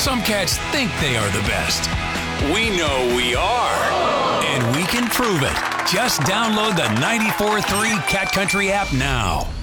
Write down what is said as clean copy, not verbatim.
Some cats think they are the best. We know we are. And we can prove it. Just download the 94.3 Cat Country app now.